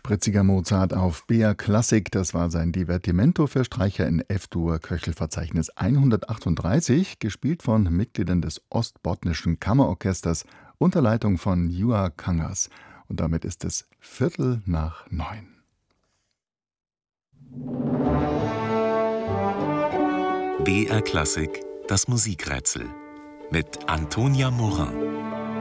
Fritziger Mozart auf BR Klassik, das war sein Divertimento für Streicher in F-Dur, Köchelverzeichnis 138, gespielt von Mitgliedern des Ostbotnischen Kammerorchesters unter Leitung von Juha Kangas. Und damit ist es 8:45. BR Klassik, das Musikrätsel mit Antonia Morin.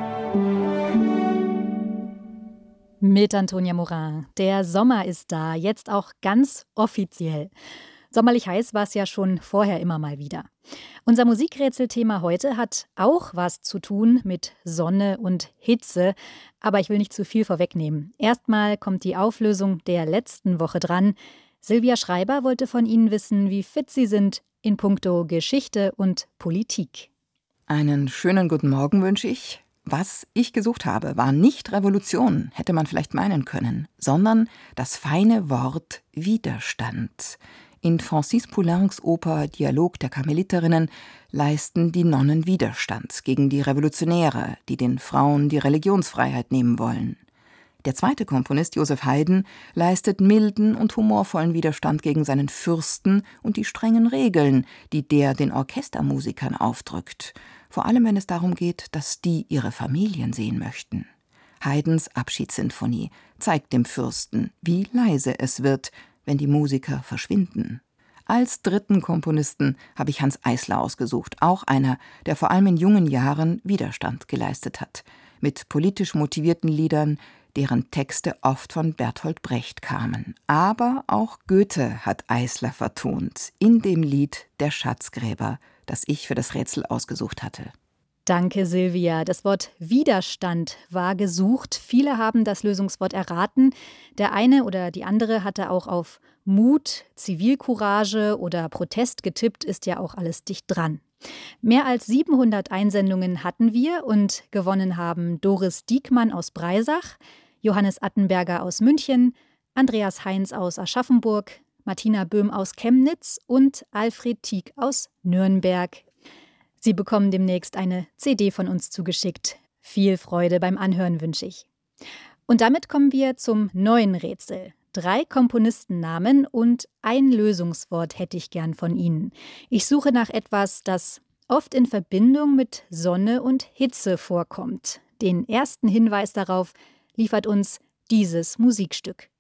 Mit Antonia Morin. Der Sommer ist da, jetzt auch ganz offiziell. Sommerlich heiß war es ja schon vorher immer mal wieder. Unser Musikrätselthema heute hat auch was zu tun mit Sonne und Hitze, aber ich will nicht zu viel vorwegnehmen. Erstmal kommt die Auflösung der letzten Woche dran. Silvia Schreiber wollte von Ihnen wissen, wie fit Sie sind in puncto Geschichte und Politik. Einen schönen guten Morgen wünsche ich. Was ich gesucht habe, war nicht Revolution, hätte man vielleicht meinen können, sondern das feine Wort Widerstand. In Francis Poulains Oper Dialog der Karmeliterinnen leisten die Nonnen Widerstand gegen die Revolutionäre, die den Frauen die Religionsfreiheit nehmen wollen. Der zweite Komponist, Joseph Haydn, leistet milden und humorvollen Widerstand gegen seinen Fürsten und die strengen Regeln, die der den Orchestermusikern aufdrückt. Vor allem, wenn es darum geht, dass die ihre Familien sehen möchten. Haydns Abschiedssinfonie zeigt dem Fürsten, wie leise es wird, wenn die Musiker verschwinden. Als dritten Komponisten habe ich Hanns Eisler ausgesucht, auch einer, der vor allem in jungen Jahren Widerstand geleistet hat, mit politisch motivierten Liedern, deren Texte oft von Bertolt Brecht kamen. Aber auch Goethe hat Eisler vertont, in dem Lied Der Schatzgräber, das ich für das Rätsel ausgesucht hatte. Danke, Silvia. Das Wort Widerstand war gesucht. Viele haben das Lösungswort erraten. Der eine oder die andere hatte auch auf Mut, Zivilcourage oder Protest getippt, ist ja auch alles dicht dran. Mehr als 700 Einsendungen hatten wir und gewonnen haben Doris Diekmann aus Breisach, Johannes Attenberger aus München, Andreas Heinz aus Aschaffenburg, Martina Böhm aus Chemnitz und Alfred Tieck aus Nürnberg. Sie bekommen demnächst eine CD von uns zugeschickt. Viel Freude beim Anhören wünsche ich. Und damit kommen wir zum neuen Rätsel. 3 Komponistennamen und ein Lösungswort hätte ich gern von Ihnen. Ich suche nach etwas, das oft in Verbindung mit Sonne und Hitze vorkommt. Den ersten Hinweis darauf liefert uns dieses Musikstück.